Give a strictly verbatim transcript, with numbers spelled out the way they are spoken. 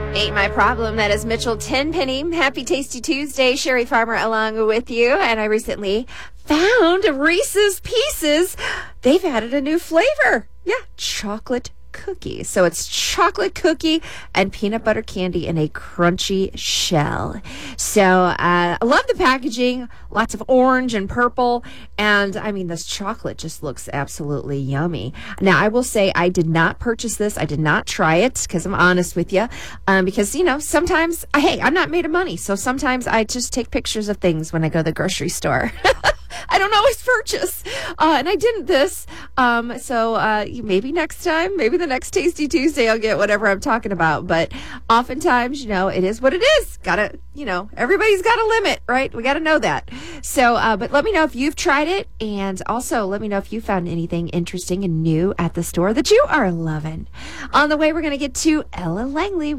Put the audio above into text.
Ain't my problem. That is Mitchell Tenpenny. Happy Tasty Tuesday. Sherry Farmer along with you. And I recently found Reese's Pieces. They've added a new flavor. Yeah, chocolate cookie. So it's chocolate cookie and peanut butter candy in a crunchy shell. So uh, I love the packaging. Lots of orange and purple. And I mean, this chocolate just looks absolutely yummy. Now, I will say I did not purchase this. I did not try it because I'm honest with you. Um, because, you know, sometimes, hey, I'm not made of money. So sometimes I just take pictures of things when I go to the grocery store. I don't always purchase. Uh, and I didn't this. Um, so uh, maybe next time, maybe the next Tasty Tuesday, I'll get whatever I'm talking about. But oftentimes, you know, it is what it is. Gotta, you know, everybody's got a limit, right? We got to know that. So, uh, but let me know if you've tried it. And also let me know if you found anything interesting and new at the store that you are loving. On the way, we're going to get to Ella Langley.